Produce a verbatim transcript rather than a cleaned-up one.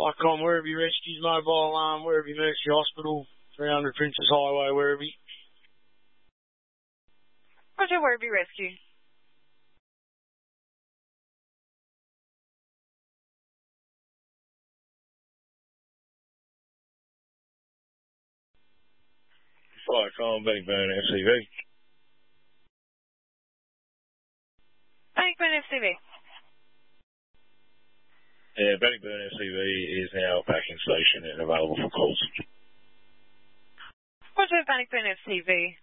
Flycom, Werribee Rescues, mobile alarm, Werribee Mercy Hospital, three hundred Princess Highway, Werribee. Roger, Werribee Rescue. Flycom, Bannockburn F C V. Bannockburn F C V. Yeah, Bannockburn F C V is now back in station and available for calls. Roger, Bannockburn F C V.